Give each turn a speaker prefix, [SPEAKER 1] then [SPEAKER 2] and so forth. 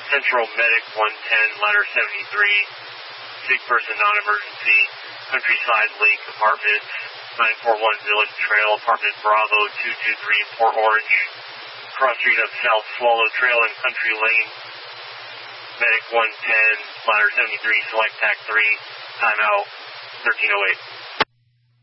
[SPEAKER 1] Central Medic 110, ladder 73, sick person non-emergency, Countryside Lake Apartments, 941 Village Trail, Apartment Bravo 223, Port Orange, cross street of South Swallow Trail and Country Lane, Medic 110, ladder 73, select TAC 3, timeout 1308.